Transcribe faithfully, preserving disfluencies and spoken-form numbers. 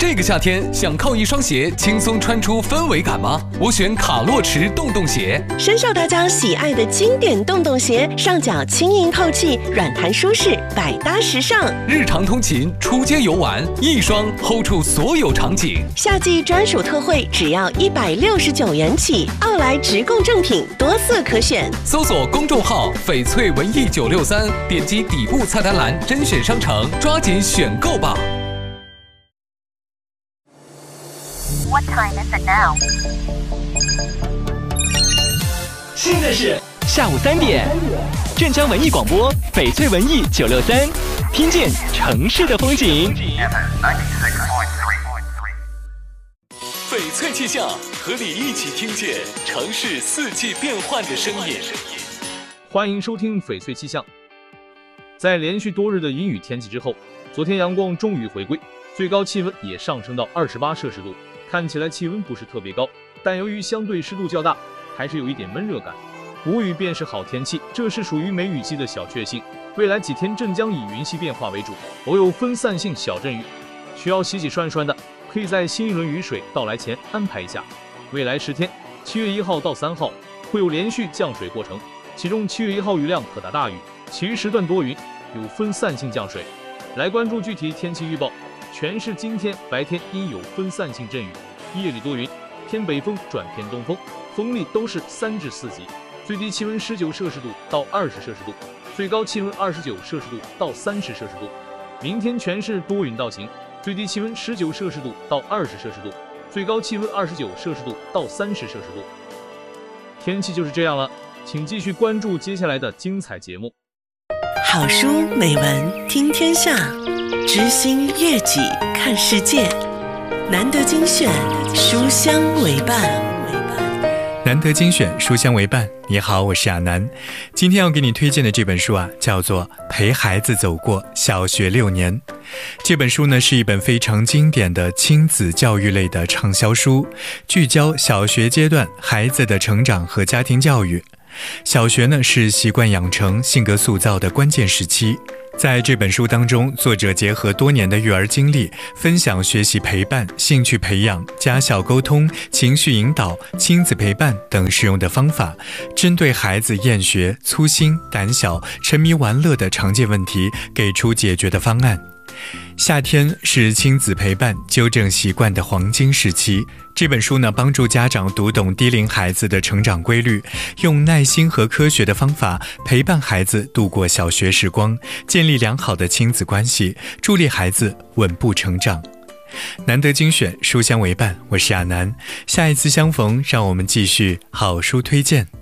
这个夏天想靠一双鞋轻松穿出氛围感吗？我选卡洛驰洞洞鞋， 深受大家喜爱的经典洞洞鞋，上脚轻盈透气，软弹舒适，百搭时尚。 日常通勤、出街游玩，一双 hold 住所有场景。 夏季专属特惠，只要一百六十九元起，奥莱直供正品，多色可选。 搜索公众号翡翠文艺九六三，点击底部菜单栏甄选商城，抓紧选购吧。 What time is it now? 现在是下午三点，镇江文艺广播翡翠文艺九六三，听见城市的风景。 翡翠气象，和你一起听见城市四季变换的声音。 欢迎收听翡翠气象。在连续多日的阴雨天气之后，昨天阳光终于回归，最高气温也上升到二十八摄氏度。看起来气温不是特别高，但由于相对湿度较大，还是有一点闷热感。无雨便是好天气，这是属于梅雨季的小确幸。未来几天镇江以云系变化为主，偶有分散性小阵雨，需要洗洗涮涮的，可以在新一轮雨水到来前安排一下。未来十天，七月一号到三号会有连续降水过程，其中七月一号雨量可达大雨，其余时段多云，有分散性降水。来关注具体天气预报。全市今天白天阴有分散性阵雨，夜里多云，偏北风转偏东风，风力都是三至四级，最低气温十九摄氏度到二十摄氏度，最高气温二十九摄氏度到三十摄氏度。明天全市多云到晴，最低气温十九摄氏度到二十摄氏度，最高气温二十九摄氏度到三十摄氏度。天气就是这样了，请继续关注接下来的精彩节目。 好书美文听天下，知心悦己看世界。难得精选，书香为伴。 难得精选，书香为伴。你好，我是亚楠。今天要给你推荐的这本书啊，叫做《陪孩子走过小学六年》。这本书呢，是一本非常经典的亲子教育类的畅销书，聚焦小学阶段孩子的成长和家庭教育。小学呢，是习惯养成、性格塑造的关键时期。在这本书当中，作者结合多年的育儿经历，分享学习陪伴、兴趣培养、家校沟通、情绪引导、亲子陪伴等实用的方法，针对孩子厌学、粗心、胆小、沉迷玩乐的常见问题，给出解决的方案。夏天是亲子陪伴、纠正习惯的黄金时期。这本书呢，帮助家长读懂低龄孩子的成长规律，用耐心和科学的方法陪伴孩子度过小学时光，建立良好的亲子关系，助力孩子稳步成长。难得精选，书香为伴，我是亚楠。下一次相逢，让我们继续好书推荐。